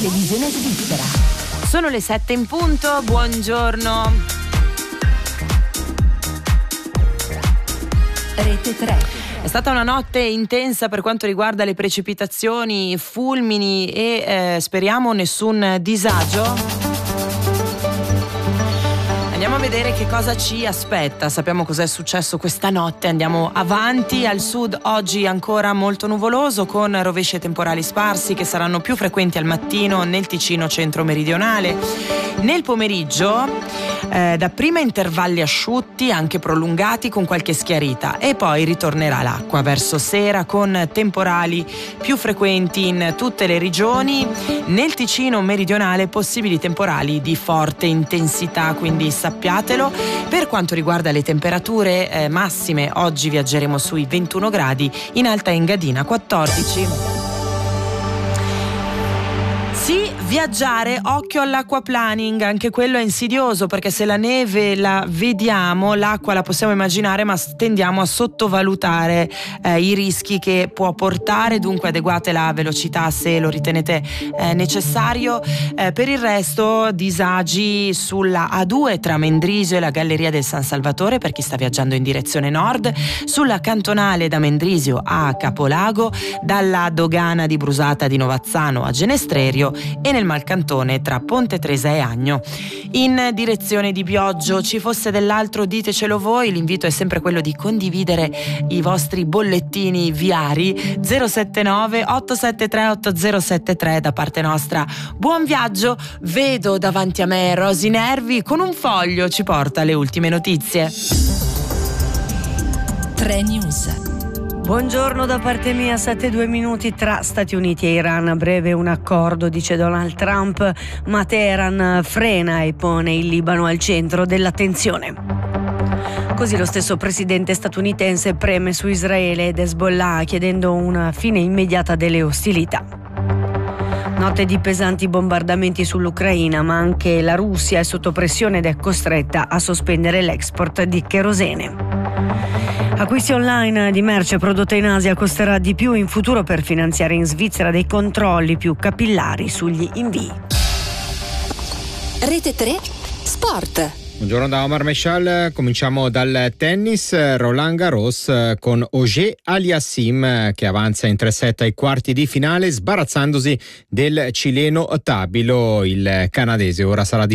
televisione svizzera. Sono le 7 in punto, buongiorno. Rete 3. È stata una notte intensa per quanto riguarda le precipitazioni, fulmini e speriamo nessun disagio. Andiamo a vedere che cosa ci aspetta, sappiamo cos'è successo questa notte, andiamo avanti. Al sud oggi ancora molto nuvoloso con rovesci e temporali sparsi che saranno più frequenti al mattino nel Ticino centro-meridionale. Nel pomeriggio dapprima intervalli asciutti, anche prolungati con qualche schiarita, e poi ritornerà l'acqua verso sera con temporali più frequenti in tutte le regioni. Nel Ticino meridionale possibili temporali di forte intensità, quindi sappiatelo. Per quanto riguarda le temperature massime, oggi viaggeremo sui 21 gradi, in Alta Engadina 14. Sì, viaggiare, occhio all'acquaplaning, anche quello è insidioso, perché se la neve la vediamo, l'acqua la possiamo immaginare, ma tendiamo a sottovalutare i rischi che può portare, dunque adeguate la velocità se lo ritenete necessario. Per il resto disagi sulla A2 tra Mendrisio e la Galleria del San Salvatore per chi sta viaggiando in direzione nord, sulla cantonale da Mendrisio a Capolago, dalla dogana di Brusata di Novazzano a Genestrerio e nel Malcantone tra Ponte Tresa e Agno. In direzione di Bioggio ci fosse dell'altro, ditecelo voi, l'invito è sempre quello di condividere i vostri bollettini viari. 079 873 8073 da parte nostra buon viaggio. Vedo davanti a me Rosy Nervi con un foglio, ci porta le ultime notizie. 3 News. Buongiorno da parte mia, 7-2 minuti tra Stati Uniti e Iran. A breve un accordo, dice Donald Trump, ma Teheran frena e pone il Libano al centro dell'attenzione. Così lo stesso presidente statunitense preme su Israele ed Hezbollah chiedendo una fine immediata delle ostilità. Notte di pesanti bombardamenti sull'Ucraina, ma anche la Russia è sotto pressione ed è costretta a sospendere l'export di kerosene. Acquisti online di merce prodotta in Asia costerà di più in futuro per finanziare in Svizzera dei controlli più capillari sugli invii. Rete 3 Sport. Buongiorno da Omar Meshal, cominciamo dal tennis. Roland Garros con Auger Aliassime che avanza in 3-7 ai quarti di finale sbarazzandosi del cileno Tabilo. Il canadese ora sarà di